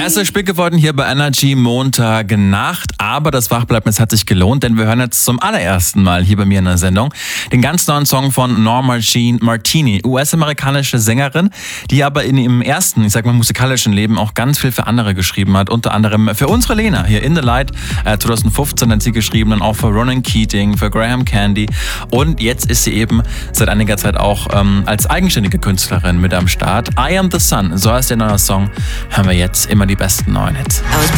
Erster Spiel geworden hier bei Energy Montagnacht, aber das Wachbleiben hat sich gelohnt, denn wir hören jetzt zum allerersten Mal hier bei mir in der Sendung den ganz neuen Song von Norma Jean Martini, US-amerikanische Sängerin, die aber in ihrem ersten, musikalischen Leben auch ganz viel für andere geschrieben hat, unter anderem für unsere Lena hier In the Light, 2015 hat sie geschrieben, dann auch für Ronan Keating, für Graham Candy und jetzt ist sie eben seit einiger Zeit auch als eigenständige Künstlerin mit am Start. I Am the Sun, so heißt der neue Song, hören wir jetzt immer die besten neuen Hits.